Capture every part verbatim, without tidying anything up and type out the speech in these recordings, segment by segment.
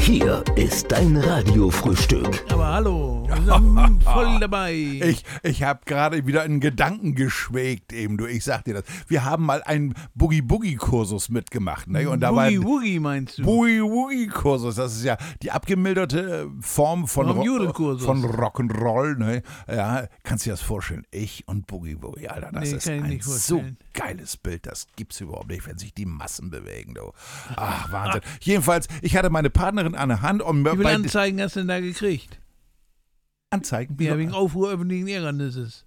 Hier ist dein Radiofrühstück. Aber hallo, wir sind voll dabei. Ich, ich habe gerade wieder einen Gedanken geschwelgt eben, du. Ich sag dir das. Wir haben mal einen Boogie-Boogie-Kursus mitgemacht. Ne? Und da war Boogie-Woogie meinst du? Boogie-Woogie-Kursus, das ist ja die abgemilderte Form von, Ro- von Rock'n'Roll. Ne? Ja, kannst du dir das vorstellen? Ich und Boogie-Woogie, Alter, das Nee, ist kann ich ein nicht so vorstellen. geiles Bild. Das gibt's überhaupt nicht, wenn sich die Massen bewegen, du. Ach, Wahnsinn. Jedenfalls, ich hatte meine Partnerin an der Hand und Wie viele bei Anzeigen hast du denn da gekriegt? Anzeigen. Ja, wegen Aufruhr öffentlichen Ärgernisses.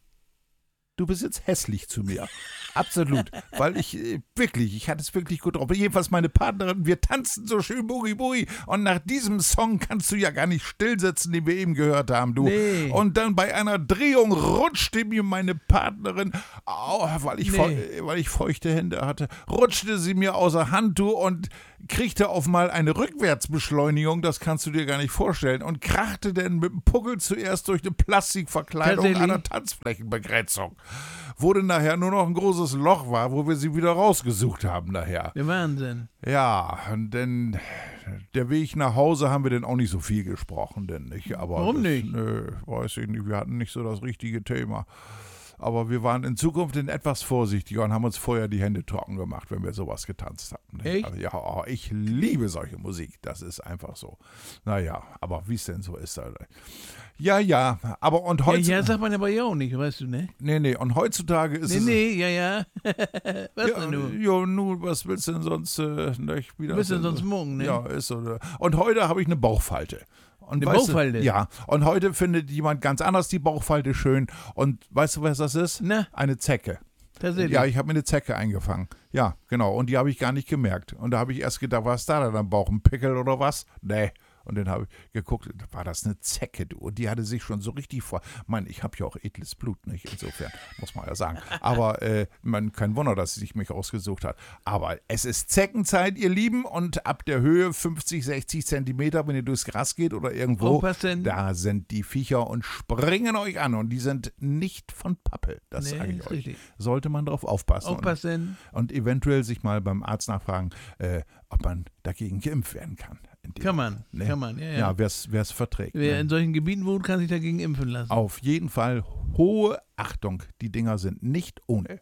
Du bist jetzt hässlich zu mir. Absolut. Weil ich äh, wirklich, ich hatte es wirklich gut drauf. Jedenfalls meine Partnerin, wir tanzen so schön Boogie Boogie. Und nach diesem Song kannst du ja gar nicht stillsitzen, den wir eben gehört haben, du. Nee. Und dann bei einer Drehung rutschte mir meine Partnerin, oh, weil, ich Nee. feu- weil ich feuchte Hände hatte, rutschte sie mir außer Hand, du, und kriegte auf mal eine Rückwärtsbeschleunigung, das kannst du dir gar nicht vorstellen, und krachte dann mit dem Puckel zuerst durch eine Plastikverkleidung Tatsächlich? an der Tanzflächenbegrenzung. Wurde nachher nur noch ein großes Loch war, wo wir sie wieder rausgesucht haben nachher. Der Wahnsinn. Ja, und dann der Weg nach Hause haben wir dann auch nicht so viel gesprochen, denn nicht. Aber Warum das, nicht? Nö, weiß ich nicht. Wir hatten nicht so das richtige Thema. Aber wir waren in Zukunft in etwas vorsichtiger und haben uns vorher die Hände trocken gemacht, wenn wir sowas getanzt hatten. Echt? Also, ja, oh, ich liebe solche Musik. Das ist einfach so. Naja, aber wie es denn so ist. Alter. Ja, ja, aber und Ja, heutzutage. ja, sagt man aber ja auch nicht, weißt du, ne? Nee, nee, und heutzutage ist Nee, es. nee, ja, ja. Was Ja, denn du? ja, nun, was willst du denn sonst äh, nicht wieder? Was willst du denn sonst morgen, ne? Ja, ist so. Und heute habe ich eine Bauchfalte. Und Eine weißt Bauchfalte? Du, ja, und heute findet jemand ganz anders die Bauchfalte schön. Und weißt du, was das ist? Na? Eine Zecke. Tatsächlich. Ja, ich habe mir eine Zecke eingefangen. Ja, genau. Und die habe ich gar nicht gemerkt. Und da habe ich erst gedacht, was ist da denn am Bauch? Ein Pickel oder was? Nee. Und dann habe ich geguckt, war das eine Zecke, du. Und die hatte sich schon so richtig vor. Ich meine, ich habe ja auch edles Blut, nicht? Insofern, muss man ja sagen. Aber äh, man, kein Wunder, dass sie sich mich ausgesucht hat. Aber es ist Zeckenzeit, ihr Lieben. Und ab der Höhe fünfzig, sechzig Zentimeter, wenn ihr durchs Gras geht oder irgendwo, Aufpassen. da sind die Viecher und springen euch an. Und die sind nicht von Pappe, das Nee, sage ich ist euch. richtig. Sollte man drauf aufpassen. Aufpassen. Und, und eventuell sich mal beim Arzt nachfragen, äh, ob man dagegen geimpft werden kann. In dem- Kann man, Ne? kann man, ja, ja. Ja, wer es verträgt. Wer Ne? in solchen Gebieten wohnt, kann sich dagegen impfen lassen. Auf jeden Fall hohe Achtung. Die Dinger sind nicht ohne.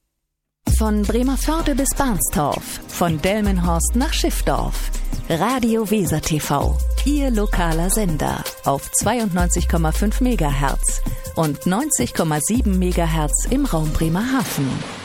Von Bremerförde bis Barnstorf, von Delmenhorst nach Schiffdorf. Radio Weser T V, Ihr lokaler Sender auf zweiundneunzig Komma fünf Megahertz und neunzig Komma sieben Megahertz im Raum Bremerhaven.